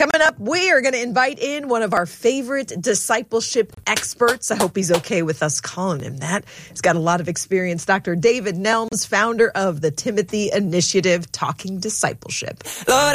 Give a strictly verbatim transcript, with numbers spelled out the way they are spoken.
Coming up, we are going to invite in one of our favorite discipleship experts. I hope he's okay with us calling him that. He's got a lot of experience. Doctor David Nelms, founder of the Timothy Initiative, talking discipleship. Lord,